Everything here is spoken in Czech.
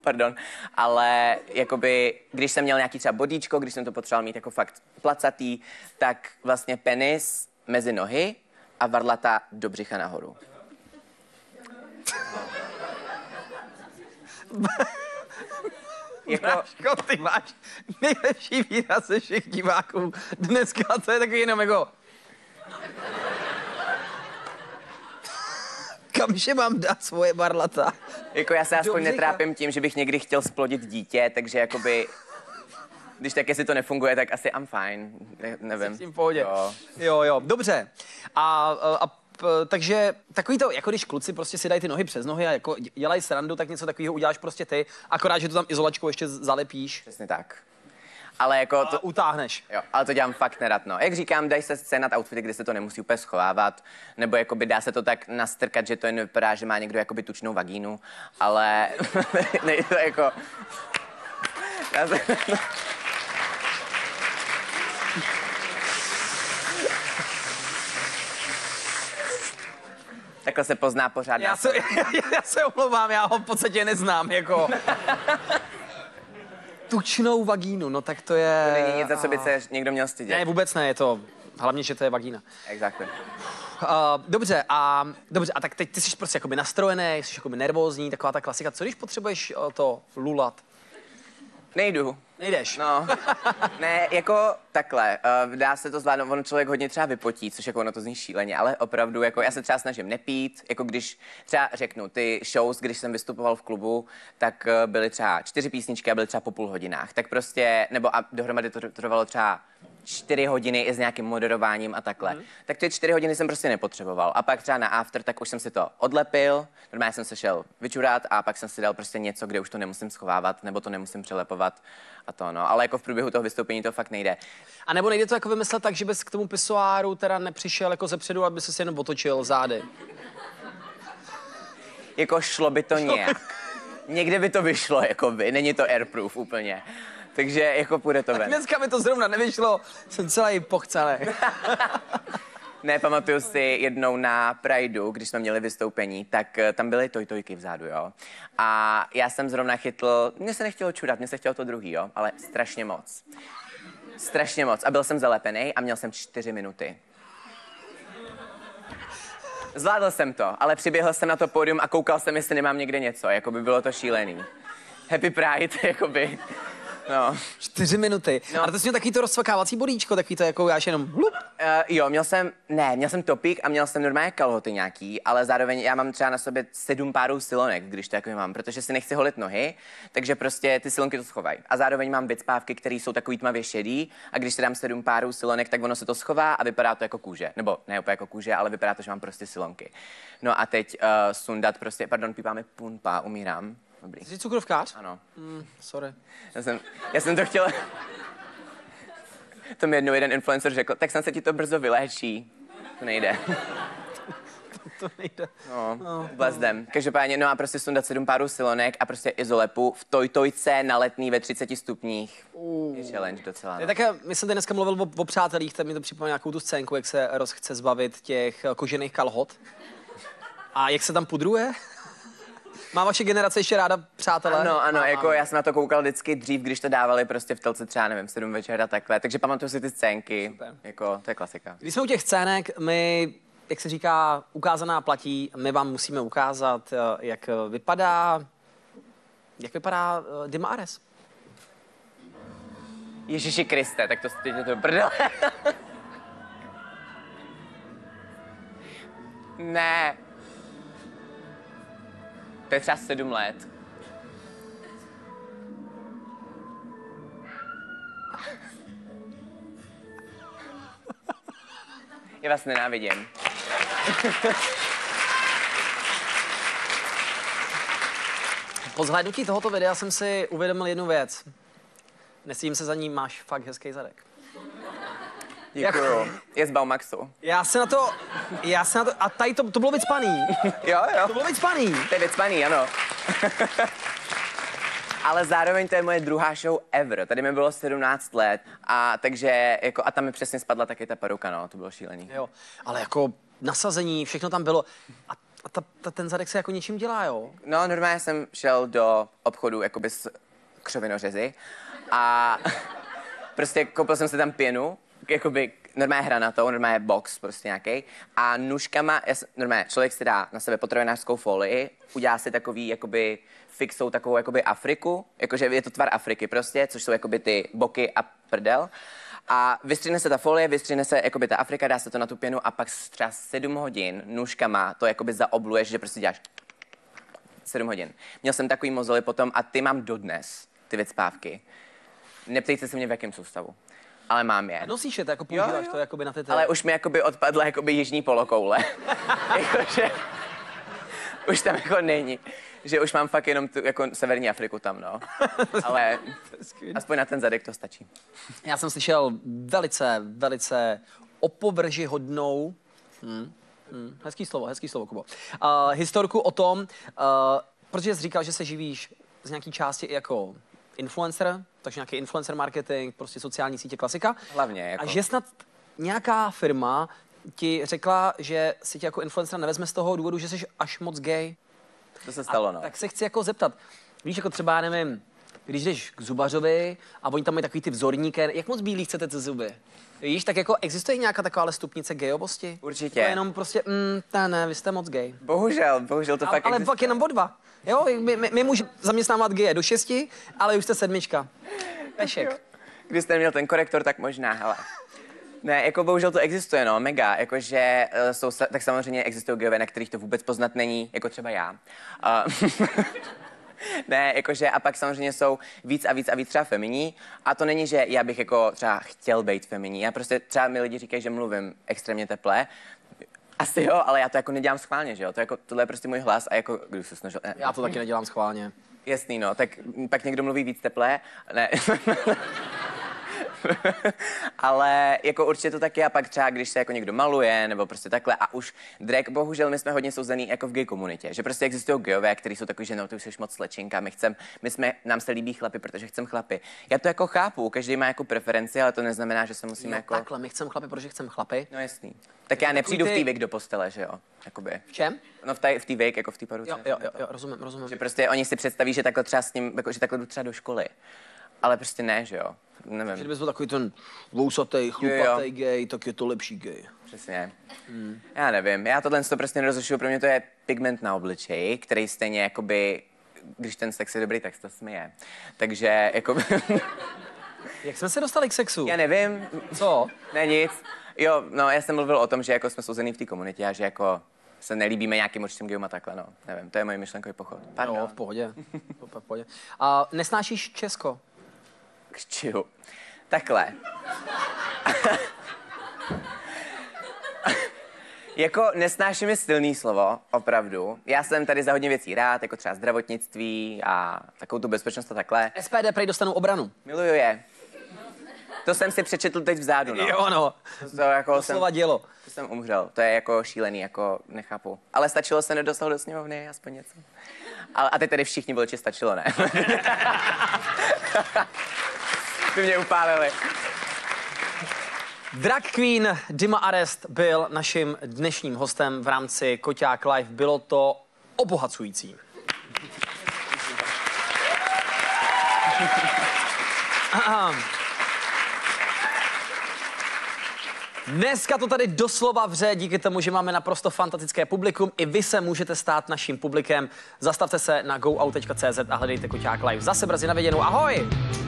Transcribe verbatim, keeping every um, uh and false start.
Pardon, ale jakoby, když jsem měl nějaký třeba bodíčko, když jsem to potřeboval mít jako fakt placatý, tak vlastně penis mezi nohy a varlata do břicha nahoru. Jako... Bráško, ty máš nejlepší výraz ze všech diváků. Dneska to je takový jenom jako... Kamže mám dát svoje barlata? Jako já se aspoň netrápím tím, že bych někdy chtěl splodit dítě, takže jakoby... Když tak, jestli to nefunguje, tak asi I'm fine. Ne, nevím. Jsi s tím v pohodě. Jo. jo, jo, dobře. A, a, a takže takový to, jako když kluci prostě si dají ty nohy přes nohy a jako dělají srandu, tak něco takového uděláš prostě ty, akorát, že to tam izolačkou ještě zalepíš. Přesně tak. Ale jako to... A utáhneš. Jo, ale to dělám fakt nerad, no. Jak říkám, dají se scénat outfity, kde se to nemusí úplně schovávat, nebo jakoby dá se to tak nastrkat, že to jen vypadá, že má někdo jakoby tučnou vagínu, ale nejde to jako... Já se... Takhle se pozná pořád. Já se, já, já se omlouvám, já ho v podstatě neznám, jako... Tučnou vagínu, no tak to je... To není nic, za co by se někdo měl stydět. Ne, vůbec ne, je to... Hlavně, že to je vagína. Exactly. Uh, dobře, a, dobře, a tak teď ty jsi prostě jakoby nastrojený, jsi jakoby nervózní, taková ta klasika. Co když potřebuješ uh, to lulat? Nejdu. Nejdeš? No, ne, jako takhle, uh, dá se to zvládnout, on člověk hodně třeba vypotí, což jako ono to zní šíleně, ale opravdu, jako já se třeba snažím nepít, jako když třeba řeknu, ty shows, když jsem vystupoval v klubu, tak uh, byly třeba čtyři písničky a byly třeba po půl hodinách, tak prostě, nebo a dohromady to trvalo třeba čtyři hodiny i s nějakým moderováním a takhle. Mm. Tak ty čtyři hodiny jsem prostě nepotřeboval. A pak třeba na after, tak už jsem si to odlepil, normálně jsem se šel vyčurat a pak jsem si dal prostě něco, kde už to nemusím schovávat, nebo to nemusím přelepovat a to no. Ale jako v průběhu toho vystoupení to fakt nejde. A nebo nejde to jako vymyslet tak, že bys k tomu pisoáru teda nepřišel jako zepředu, aby se jenom otočil zády? Jako šlo by to nějak. Někde by to vyšlo, jako by. Není to airproof úplně. Takže jako půjde to tak ven. Dneska mi to zrovna nevyšlo, jsem celý pochcený. Ne, pamatuju si jednou na Prideu, když jsme měli vystoupení, tak tam byly tojtojky vzadu, jo. A já jsem zrovna chytl, mně se nechtělo čurat, mně se chtělo to druhý, jo, ale strašně moc. Strašně moc. A byl jsem zalepený a měl jsem čtyři minuty. Zvládl jsem to, ale přiběhl jsem na to pódium a koukal jsem, jestli nemám někde něco, jako by bylo to šílený. Happy Pride, jakoby. No. Čtyři minuty. No. Ale to jsi měl takový to rozsvakávací bodíčko, takový to jako jáš jenom hlup. Uh, jo, měl jsem, ne, měl jsem topík a měl jsem normálně kalhoty nějaký, ale zároveň já mám třeba na sobě sedm párů silonek, když to jako mám, protože si nechci holit nohy, takže prostě ty silonky to schovají. A zároveň mám bicpávky, které jsou takový tmavě šedý a když si dám sedm párů silonek, tak ono se to schová a vypadá to jako kůže. Nebo ne úplně jako kůže, ale vypadá to, že mám prostě silonky. No a teď uh, sundat prostě, pardon, pípáme punpa, umírám. Dobrý. Jsi cukrovkář? Ano. Mm, sorry. Já jsem, já jsem to chtěl... To mi jednou jeden influencer řekl, tak jsem se ti to brzo vyléčí. To nejde. to nejde. No, no blezdem. Každopádně, no a prostě sundat sedm párů silonek a prostě izolepu v tojtojce na letný ve třiceti stupních. Uh. Je challenge docela. No. Také, my jsem tady dneska mluvil o, o přátelích, tak mi to připomíná nějakou tu scénku, jak se Roz chce zbavit těch kožených kalhot. A jak se tam pudruje? Má vaše generace ještě ráda přátelé? Ano, ano, a, jako ano. já jsem na to koukal vždycky dřív, když to dávali prostě v telce třeba, nevím, sedm večer a takhle, takže pamatuju si ty scénky, super. Jako, to je klasika. Když jsme u těch scének, my, jak se říká, ukázaná platí, my vám musíme ukázat, jak vypadá, jak vypadá uh, Dima Ares. Ježiši Kriste, tak to teď to prdele. Ne. To je třeba sedm let. Já vás nenávidím. Po zhlédnutí tohoto videa jsem si uvědomil jednu věc. Nestydím se za ní, máš fakt hezký zadek. Děkuju. Je z Baumaxu. Já se na to, já se na to, a tady to, to bylo vycpaný. Jo, jo. To bylo vycpaný. To je vycpaný, ano. Ale zároveň to je moje druhá show ever. Tady mi bylo sedmnáct let a takže jako a tam mi přesně spadla taky ta peruka, no, to bylo šílený. Jo, ale jako nasazení, všechno tam bylo. A A ta, ta, ten zadek se jako něčím dělá, jo? No, normálně jsem šel do obchodu jakoby s křovinořezy a prostě koupil jsem si tam pěnu, jakoby normálně hranatou, normálně box prostě nějaký a nůžkama, normálně člověk si dá na sebe potravinářskou folii, udělá si takový jakoby fixou takovou jakoby Afriku, jakože je to tvar Afriky prostě, což jsou jakoby ty boky a prdel. A vystřihne se ta folie, vystřihne se jakoby ta Afrika, dá se to na tu pěnu a pak třeba sedm hodin nůžkama to jakoby zaobluješ, že prostě děláš sedm hodin. Měl jsem takový mozoly potom a ty mám dodnes, ty vycpávky. Neptejte se mě v jakém soustavu, ale mám je. Nosíš je, to jako používáš Jo, jo. to jakoby na ty ty... Ale už mi jakoby odpadla jakoby jižní polokoule. Jakože už tam jako není. Že už mám fakt jenom tu, jako severní Afriku tam, no. Ale aspoň na ten zadek to stačí. Já jsem slyšel velice, velice opovržihodnou, hmm, hmm, hezký slovo, hezký slovo, Kubo, uh, historku o tom, uh, protože jsi říkal, že se živíš z nějaký části i jako influencer, takže nějaký influencer marketing, prostě sociální sítě, klasika. Hlavně, jako. A že snad nějaká firma ti řekla, že si tě jako influencer nevezme z toho důvodu, že jsi až moc gay. To se stalo, a, no. Tak se chci jako zeptat, víš, jako třeba, já nevím, když jdeš k zubařovi a oni tam mají takový ty vzorníky, jak moc bílý chcete ty zuby? Víš, tak jako existuje nějaká taková stupnice gejovosti? Určitě. To je jenom prostě, mm, ta ne, vy jste moc gay. Bohužel, bohužel to A, fakt ale existuje. fakt jenom o dva. Jo, my, my, my můžeme zaměstnávat geje do šesti, ale už jste sedmička. Pešek. Když jste měl ten korektor, tak možná, hele. Ne, jako bohužel to existuje, no, mega, jakože uh, jsou, sa- tak samozřejmě existují geové, na kterých to vůbec poznat není, jako třeba já. Uh, ne, jakože a pak samozřejmě jsou víc a víc a víc třeba feminí a to není, že já bych jako třeba chtěl být feminí, já prostě třeba mi lidi říkají, že mluvím extrémně teple, asi jo, ale já to jako nedělám schválně, že jo, to jako, tohle je prostě můj hlas a jako, když se snažil, ne, Já to taky nedělám schválně. jasný, no, tak pak někdo mluví víc teplé, ne. Ale jako určitě to taky a pak třeba, když se jako někdo maluje nebo prostě takhle a už drag, bohužel my jsme hodně souzený jako v gay komunitě, že prostě existují gayové, kteří jsou takový, že no, ty už jsi moc slečinka, my chcem, my jsme, nám se líbí chlapy, protože chcem chlapy. Já to jako chápu, každý má jako preferenci, ale to neznamená, že se musíme Jo, jako... takhle, my chcem chlapy, protože chcem chlapy. No jasný. Tak já nepřijdu ty- v té wig do postele, že jo, jakoby. V čem? No v té v té wig, jako v té paruce. Jo, jo, jo, jo, rozumím, rozumím. Že prostě oni si představí, že takhle třeba s ním, jako, že takhle jdu třeba do školy. Ale prostě ne, že jo. Nevím. Kdyby byl takový ten vousatý, chlupatý gay, tak je to lepší gay. Přesně. Hmm. Já nevím, já tohle to prostě nerozlišuju, pro mě to je pigment na obličeji, který stejně jakoby, když ten sex je dobrý, tak se to smije. Takže jakoby... Jak jsme se dostali k sexu? já nevím. Co? Ne, nic. Jo, no, já jsem mluvil o tom, že jako jsme souzený v té komunitě a že jako se nelíbíme nějakým určitým gayům a takhle, no. Nevím, to je můj myšlenkový pochod. Pardon. Jo, v pohodě. v pohodě. A nesnášíš Česko? Křihu. Takhle. Jako nesnáším je silný slovo, opravdu. Já jsem tady za hodně věcí rád, jako třeba zdravotnictví a takovou tu bezpečnost a takhle. S P D prej dostanou obranu. Miluju je. To jsem si přečetl teď vzadu, no. Jo, no. To, to jako To jsem, slova dělo. to jsem umřel. To je jako šílený, jako nechápu. Ale stačilo se nedostal do sněmovny, aspoň něco. Ale, a teď tady všichni voliči stačilo, ne? Ty mě upálili. Drag queen Dima Arest byl naším dnešním hostem v rámci Koťák Live. Bylo to obohacující. Dneska to tady doslova vře, díky tomu, že máme naprosto fantastické publikum. I vy se můžete stát naším publikem. Zastavte se na go out tečka cé zet a hledejte Koťák Live. Zase brzy na viděnou. Ahoj!